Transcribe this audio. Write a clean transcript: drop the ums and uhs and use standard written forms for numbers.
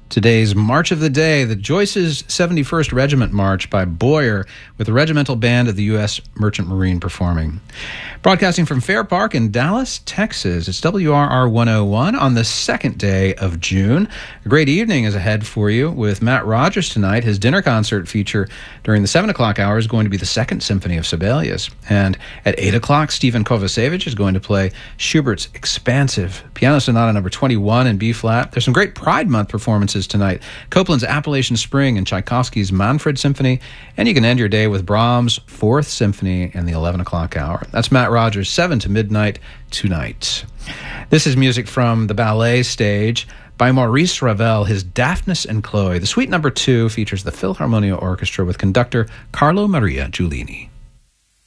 Today's March of the Day, the Joyce's 71st Regiment March by Boyer with the Regimental Band of the U.S. Merchant Marine performing. Broadcasting from Fair Park in Dallas, Texas, it's WRR 101 on the second day of June. A great evening is ahead for you with Matt Rogers tonight. His dinner concert feature during the 7 o'clock hour is going to be the Second Symphony of Sibelius. And at 8 o'clock, Stephen Kovacevic is going to play Schubert's Expansive Piano Sonata number 21 in B-flat. There's some great Pride Month performances tonight. Copland's Appalachian Spring and Tchaikovsky's Manfred Symphony. And you can end your day with Brahms' Fourth Symphony in the 11 o'clock hour. That's Matt Rogers, 7 to midnight tonight. This is music from the ballet stage by Maurice Ravel, his Daphnis and Chloe. The suite number 2 features the Philharmonia Orchestra with conductor Carlo Maria Giulini.